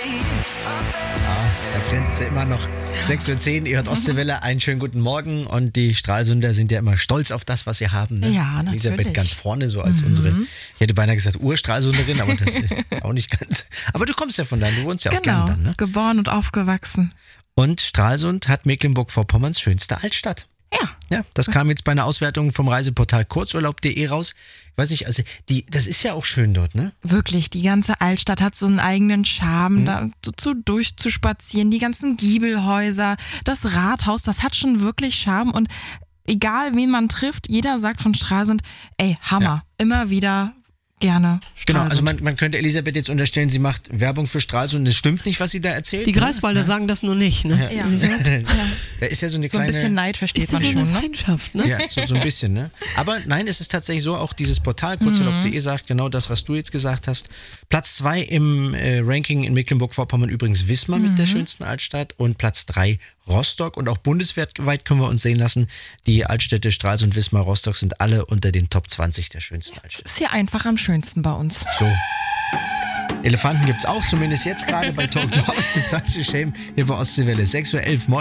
Da grenzt sie immer noch. 6:10 Uhr, ihr hört Ostseewelle, einen schönen guten Morgen und die Stralsunder sind ja immer stolz auf das, was sie haben. Ne? Ja, natürlich. Elisabeth ganz vorne, so als unsere, ich hätte beinahe gesagt Urstralsunderin, aber das ist auch nicht ganz. Aber du kommst ja von da, du wohnst ja auch gern dann, ne? Geboren und aufgewachsen. Und Stralsund hat Mecklenburg-Vorpommerns schönste Altstadt. Ja, das kam jetzt bei einer Auswertung vom Reiseportal kurzurlaub.de raus. Ich weiß nicht, also das ist ja auch schön dort, ne? Wirklich, die ganze Altstadt hat so einen eigenen Charme, da so durchzuspazieren, die ganzen Giebelhäuser, das Rathaus, das hat schon wirklich Charme und egal wen man trifft, jeder sagt von Stralsund, ey, Hammer, immer wieder gerne Stralsund. Genau, also man könnte Elisabeth jetzt unterstellen, sie macht Werbung für Stralsund und es stimmt nicht, was sie da erzählt. Die Greifswalder sagen das nur nicht, ne? Ja. Da ist ja so eine So ein kleine... bisschen Neid versteht Ist man das so schon, eine ne? Feindschaft, ne? Ja, so ein bisschen, ne? Aber nein, es ist tatsächlich so, auch dieses Portal kurzurlaub.de sagt genau das, was du jetzt gesagt hast. Platz 2 im Ranking in Mecklenburg-Vorpommern übrigens Wismar mit der schönsten Altstadt und Platz 3 Rostock und auch bundesweit können wir uns sehen lassen, die Altstädte Stralsund, Wismar, Rostock sind alle unter den Top 20 der schönsten Altstädte. Ist hier einfach am schönsten bei uns. So. Elefanten gibt's auch, zumindest jetzt gerade bei Talk Talk. Das heißt, Shame hier bei Ostseewelle. 6:11 Uhr.